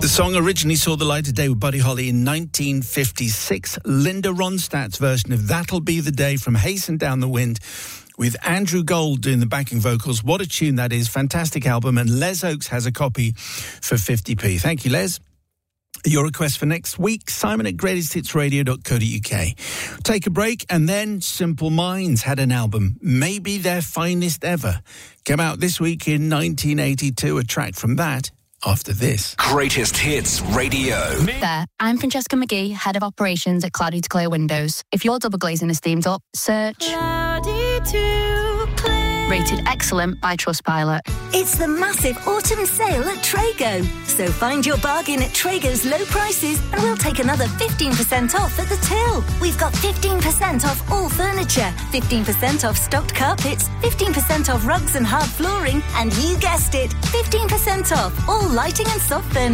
The song originally saw the light of day with Buddy Holly in 1956. Linda Ronstadt's version of That'll Be the Day from Hasten Down the Wind, with Andrew Gold doing the backing vocals. What a tune that is. Fantastic album. And Les Oakes has a copy for 50p. Thank you, Les. Your request for next week, Simon at greatesthitsradio.co.uk. Take a break, and then Simple Minds had an album, maybe their finest ever. Came out this week in 1982. A track from that after this. Greatest Hits Radio. There, I'm Francesca McGee, Head of Operations at Cloudy to Clear Windows. If your double glazing is themed up, search Cloudy to Clear. Rated excellent by Trustpilot. It's the massive autumn sale at Trago. So find your bargain at Trago's low prices and we'll take another 15% off at the till. We've got 15% off all furniture, 15% off stocked carpets, 15% off rugs and hard flooring, and you guessed it, 15% off all lighting and soft furniture.